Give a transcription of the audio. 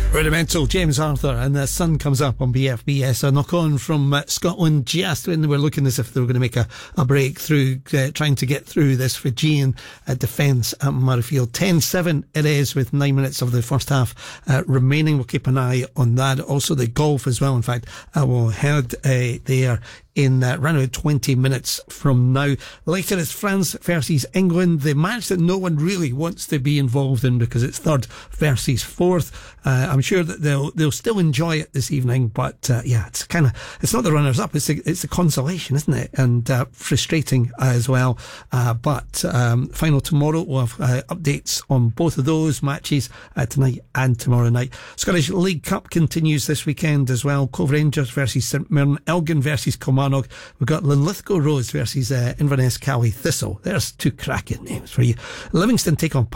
Rudimental, James Arthur, and the sun comes up on BFBS. A knock on from Scotland just when they were looking as if they were going to make a breakthrough, trying to get through this Fijian defence at Murrayfield. 10-7 it is with 9 minutes of the first half remaining. We'll keep an eye on that. Also the golf as well. In fact, we'll head there in around about 20 minutes from now. Later it's France versus England, the match that no one really wants to be involved in because it's third versus fourth. I'm sure that they'll still enjoy it this evening, but it's not the runners up, it's the consolation, isn't it? And frustrating as well. But final tomorrow, we'll have updates on both of those matches tonight and tomorrow night. Scottish League Cup continues this weekend as well. Cove Rangers versus St Mirren, Elgin versus Kilmarnock. We've got Linlithgow Rose versus Inverness Cowie Thistle. There's two cracking names for you. Livingston take on